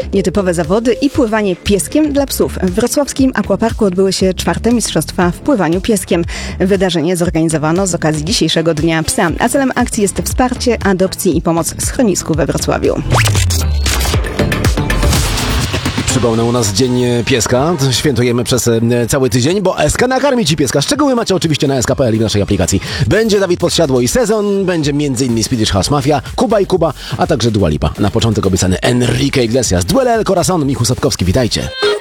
Nietypowe zawody i pływanie pieskiem dla psów. W wrocławskim aquaparku odbyły się 4. mistrzostwa w pływaniu pieskiem. Wydarzenie zorganizowano z okazji dzisiejszego Dnia Psa, a celem akcji jest wsparcie adopcji i pomoc schronisku we Wrocławiu. Przypomnę, u nas Dzień Pieska. Świętujemy przez cały tydzień, bo SK nakarmi Ci pieska. Szczegóły macie oczywiście na sk.pl i w naszej aplikacji. Będzie Dawid Podsiadło i Sezon, będzie m.in. Swedish House Mafia, Kuba i Kuba, a także Dua Lipa. Na początek obiecany Enrique Iglesias, Duele El Corazon, Michu Sapkowski, witajcie.